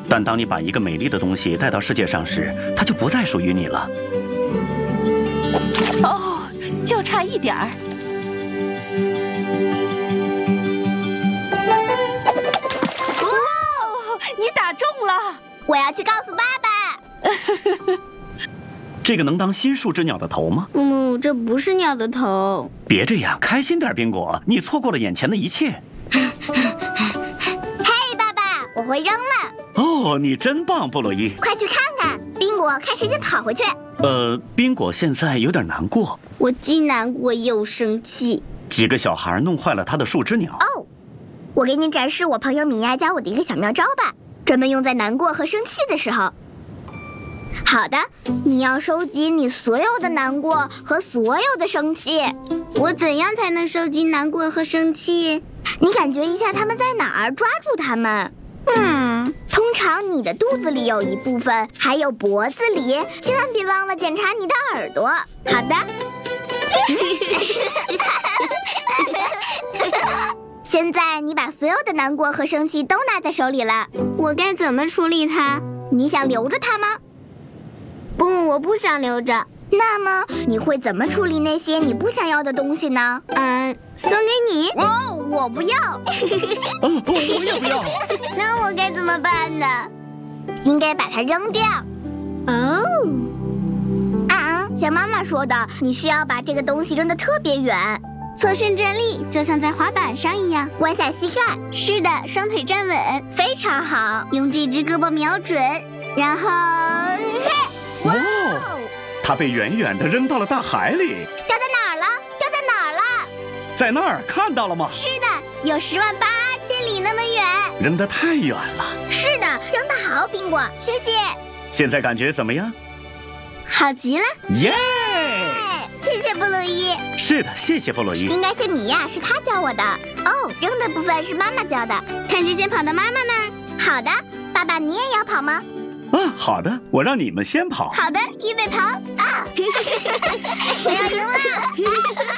但当你把一个美丽的东西带到世界上时，它就不再属于你了。 哦，就差一点儿。哦，你打中了！ 我要去告诉爸爸。 这个能当新树枝鸟的头吗？ 这不是鸟的头。 别这样，开心点，宾果，你错过了眼前的一切。 嘿，爸爸，我会扔了。 哦，你真棒，布洛伊！ 快去看看，宾果，看谁先跑回去。 宾果现在有点难过。 我既难过又生气。 几个小孩弄坏了他的树枝鸟。 哦，我给你展示我朋友米娅教我的一个小妙招吧，专门用在难过和生气的时候。好的，你要收集你所有的难过和所有的生气。我怎样才能收集难过和生气？你感觉一下它们在哪儿，抓住它们。通常你的肚子里有一部分，还有脖子里，千万别忘了检查你的耳朵。好的。现在你把所有的难过和生气都拿在手里了，我该怎么处理它？你想留着它吗？不，我不想留着。那么你会怎么处理那些你不想要的东西呢？送给你。哦，我不要。 我也不要。 那我该怎么办呢？应该把它扔掉。哦。像妈妈说的，你需要把这个东西扔得特别远。侧身站立，就像在滑板上一样，弯下膝盖。是的，双腿站稳，非常好。用这只胳膊瞄准，然后，嘿，哇！ 它被远远地扔到了大海里。 掉在哪儿了？掉在哪儿了？ 在那儿，看到了吗？ 是的，有108000里那么远。 扔得太远了。 是的，扔得好，苹果，谢谢。 现在感觉怎么样？ 好极了。 耶！ 谢谢布洛伊。 是的，谢谢布洛伊。 应该谢米娅，是她教我的。哦，扔的部分是妈妈教的。看谁先跑到妈妈那儿。好的，爸爸，你也要跑吗？ 好的，我让你们先跑。 好的，预备跑啊！我要赢了。